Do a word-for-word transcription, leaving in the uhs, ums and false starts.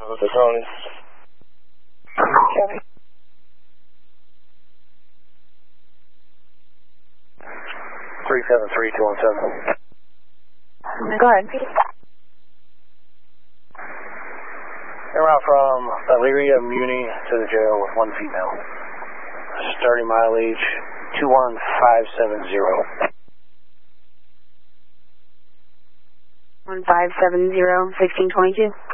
This is Tony. Kevin. three seven three two one seven. Go ahead. En route from Elyria Muni to the jail with one female. Starting mileage two one five seven zero. one five seven zero, sixteen twenty-two.